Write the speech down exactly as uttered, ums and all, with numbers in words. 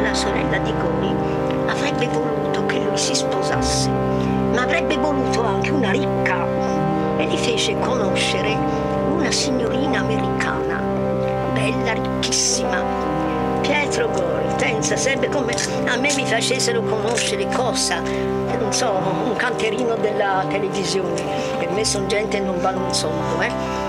la sorella di Gori avrebbe voluto che lui si sposasse, ma avrebbe voluto anche una ricca, e gli fece conoscere una signorina americana, bella, ricchissima. Pietro Gori, pensa, sarebbe come a me mi facessero conoscere cosa, non so, un canterino della televisione. Per me sono gente che non vale un soldo, eh.